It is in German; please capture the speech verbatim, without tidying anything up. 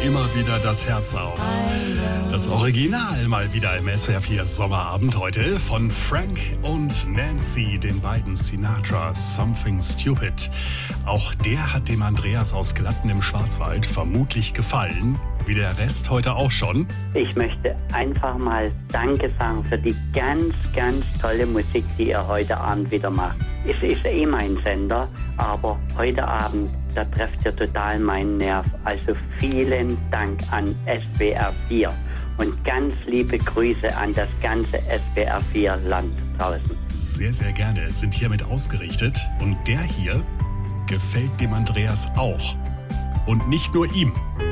immer wieder das Herz auf. Das Original mal wieder im S W R vier Sommerabend heute von Frank und Nancy, den beiden Sinatra, Something Stupid. Auch der hat dem Andreas aus Glatten im Schwarzwald vermutlich gefallen, wie der Rest heute auch schon. Ich möchte einfach mal Danke sagen für die ganz, ganz tolle Musik, die ihr heute Abend wieder macht. Es ist eh mein Sender, aber heute Abend, da trefft ihr total meinen Nerv. Also vielen Dank an S W R vier und ganz liebe Grüße an das ganze S W R vier Land draußen. Sehr, sehr gerne. Es sind hiermit ausgerichtet und der hier gefällt dem Andreas auch. Und nicht nur ihm.